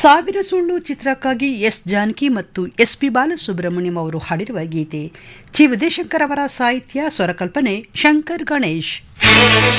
ಸಾವಿರ ಸುಳ್ಳು ಚಿತ್ರಕ್ಕಾಗಿ ಎಸ್ ಜಾನಕಿ ಮತ್ತು ಎಸ್ ಪಿ ಬಾಲಸುಬ್ರಹ್ಮಣ್ಯಂ ಅವರು ಹಾಡಿರುವ ಗೀತೆ. ಚಿ ವಿಜಯಶಂಕರ್ ಅವರ ಸಾಹಿತ್ಯ, ಸ್ವರಕಲ್ಪನೆ ಶಂಕರ್ ಗಣೇಶ್.